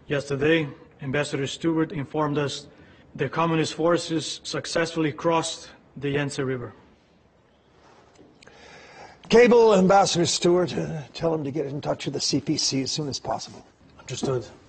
Yesterday, Ambassador Stewart informed us the communist forces successfully crossed the Yangtze River. Cable Ambassador Stewart, tell him to get in touch with the CPC as soon as possible. Understood.